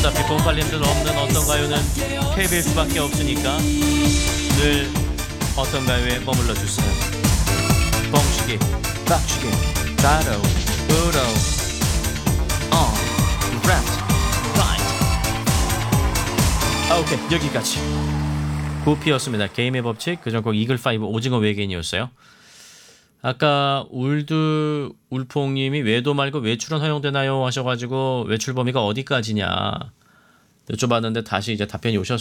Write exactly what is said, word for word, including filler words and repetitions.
어차피 뽕팔님들 없는 어떤 가요는 케이비에스밖에 없으니까 늘 어떤 가요에 머물러 주세요. 뽕치기, 빡치기, 바로, 으로, 어, 랩, 파이트. 오케이, 여기까지. 구피였습니다. 게임의 법칙, 그전 곡 이글파이브 오징어 외계인이었어요. 아까 울드 울퐁님이 외도 말고 외출은 허용되나요 하셔가지고 외출 범위가 어디까지냐 여쭤봤는데 다시 이제 답변이 오셨어요.